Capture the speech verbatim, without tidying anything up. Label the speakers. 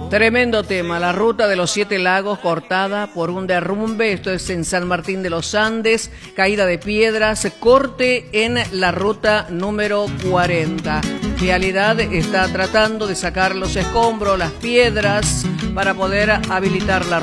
Speaker 1: Tremendo tema, la ruta de los Siete Lagos cortada por un derrumbe, esto es en San Martín de los Andes, caída de piedras, corte en la ruta número cuarenta. Vialidad está tratando de sacar los escombros, las piedras, para poder habilitar la ruta.